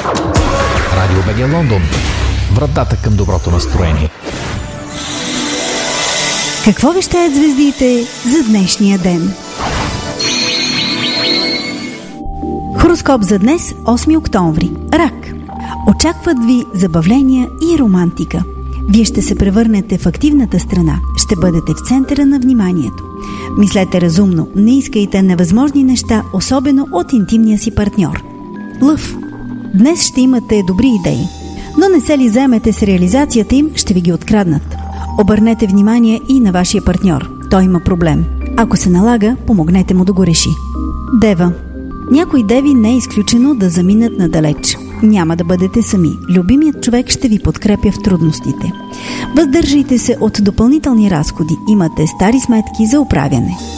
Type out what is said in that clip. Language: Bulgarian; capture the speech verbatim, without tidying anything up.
Радио БГ Лондон. Вратата към доброто настроение. Какво вещаят звездите за днешния ден? Хороскоп за днес, осми октомври. Рак. Очакват ви забавления и романтика. Вие ще се превърнете в активната страна. Ще бъдете в центъра на вниманието. Мислете разумно. Не искайте невъзможни неща, особено от интимния си партньор. Лъв. Днес ще имате добри идеи, но не се ли заемете с реализацията им, ще ви ги откраднат. Обърнете внимание и на вашия партньор. Той има проблем. Ако се налага, помогнете му да го реши. Дева. Някои деви не е изключено да заминат надалеч. Няма да бъдете сами. Любимият човек ще ви подкрепя в трудностите. Въздържайте се от допълнителни разходи. Имате стари сметки за оправяне.